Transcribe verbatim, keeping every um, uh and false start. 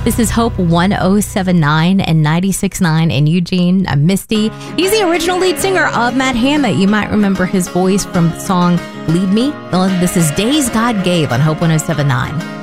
This is Hope one oh seven point nine and ninety-six point nine in Eugene. I'm Misty. He's the original lead singer of Matt Hammett. You might remember his voice from the song Lead Me. This is Days God Gave on Hope one oh seven point nine.